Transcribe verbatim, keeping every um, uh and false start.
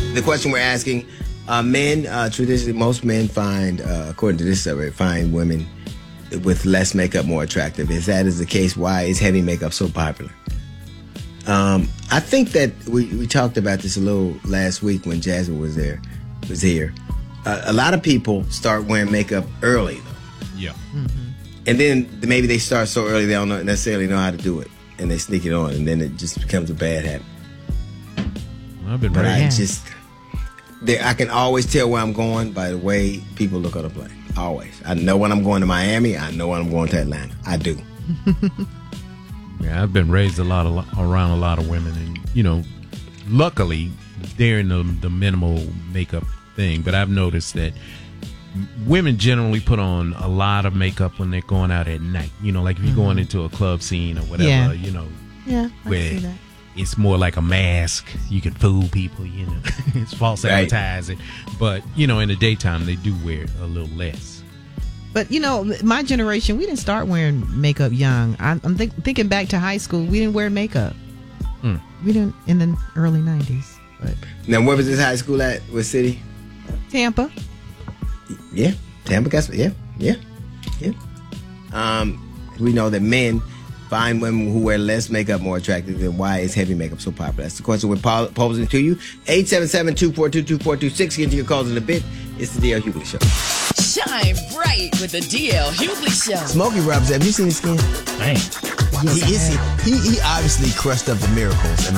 The question we're asking, uh, men, uh, traditionally, most men find, uh, according to this survey, find women with less makeup more attractive. If that is the case, why is heavy makeup so popular? Um, I think that we, we talked about this a little last week when Jasmine was there, was here. Uh, a lot of people start wearing makeup early, though. Yeah. Mm-hmm. And then maybe they start so early they don't know, necessarily know how to do it, and they sneak it on, and then it just becomes a bad habit. Well, I've been but ready. I just, there, I can always tell where I'm going by the way people look on the plane. Always. I know when I'm going to Miami. I know when I'm going to Atlanta. I do. Yeah, I've been raised a lot of, around a lot of women, and you know, luckily they're in the, the minimal makeup thing. But I've noticed that women generally put on a lot of makeup when they're going out at night. You know, like if you're Mm-hmm. going into a club scene or whatever. Yeah. You know, Yeah, I where see that. it's more like a mask. You can fool people. You know, it's false Right. advertising. But you know, in the daytime they do wear a little less. But, you know, my generation, we didn't start wearing makeup young. I'm, I'm think, thinking back to high school. We didn't wear makeup. Mm. We didn't in the early nineties. But Now, where was this high school at? What city? Tampa. Yeah, Tampa. Got yeah, yeah, yeah. Um, we know that men find women who wear less makeup more attractive. Then why is heavy makeup so popular? That's the question we're po- posing to you. eight seven seven, two four two, two four two six. Get to your calls in a bit. It's the D L Hughley Show. Shine bright with the D L Hughley Show. Smokey Robinson, have you seen his skin? Dang. He is. He, he obviously crushed up the Miracles and